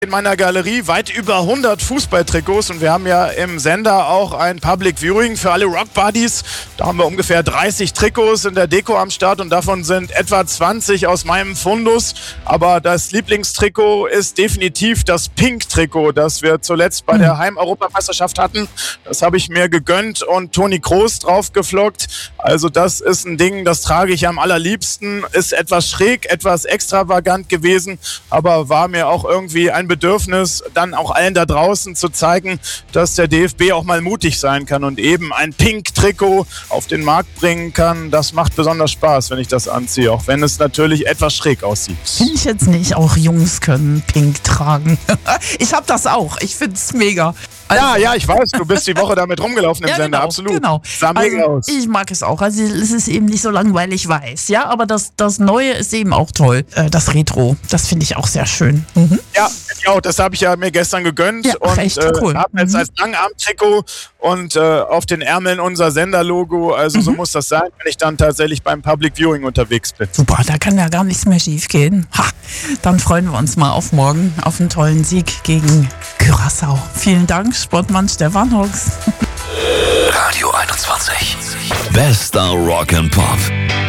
In meiner Galerie weit über 100 Fußballtrikots und wir haben ja im Sender auch ein Public Viewing für alle Rock Buddies. Da haben wir ungefähr 30 Trikots in der Deko am Start und davon sind etwa 20 aus meinem Fundus. Aber das Lieblingstrikot ist definitiv das Pink-Trikot, das wir zuletzt bei der Heim-Europameisterschaft hatten. Das habe ich mir gegönnt und Toni Kroos drauf geflockt. Also das ist ein Ding, das trage ich am allerliebsten. Ist etwas schräg, etwas extravagant gewesen, aber war mir auch irgendwie ein Bedürfnis, dann auch allen da draußen zu zeigen, dass der DFB auch mal mutig sein kann und eben ein Pink-Trikot auf den Markt bringen kann. Das macht besonders Spaß, wenn ich das anziehe, auch wenn es natürlich etwas schräg aussieht. Finde ich jetzt nicht. Auch Jungs können Pink tragen. Ich habe das auch. Ich finde es mega. Ja, ich weiß, du bist die Woche damit rumgelaufen im Sender, genau, absolut. Genau. Sah mega aus. Ich mag es auch. Also es ist eben nicht so langweilig weiß. Ja, aber das Neue ist eben auch toll. Das Retro, das finde ich auch sehr schön. Mhm. Ja, das habe ich ja mir gestern gegönnt und cool. habe jetzt als Langarm-Trikot und auf den Ärmeln unser Sender-Logo. Also so muss das sein, wenn ich dann tatsächlich beim Public Viewing unterwegs bin. Super, da kann ja gar nichts mehr schief gehen. Dann freuen wir uns mal auf morgen, auf einen tollen Sieg gegen Curaçao. Vielen Dank, Sportmann Stefan Hux. Radio 21. Bester Rock and Pop.